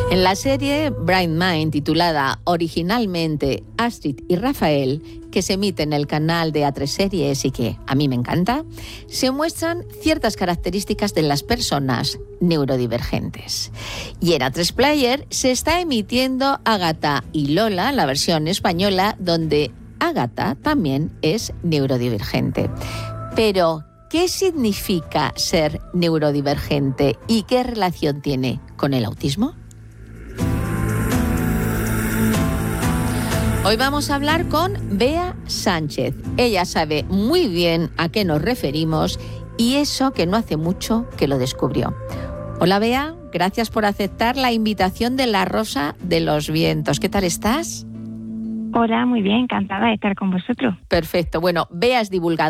En la serie Bright Mind, titulada originalmente Astrid y Rafael, que se emite en el canal de A3 Series y que a mí me encanta, se muestran ciertas características de las personas neurodivergentes. Y en A3 Player se está emitiendo Ágata y Lola, la versión española, donde Ágata también es neurodivergente. Pero, ¿qué significa ser neurodivergente y qué relación tiene con el autismo? Hoy vamos a hablar con Bea Sánchez. Ella sabe muy bien a qué nos referimos y eso que no hace mucho que lo descubrió. Hola Bea, gracias por aceptar la invitación de La Rosa de los Vientos. ¿Qué tal estás? Hola, muy bien, encantada de estar con vosotros. Perfecto. Bueno, Bea es divulgadora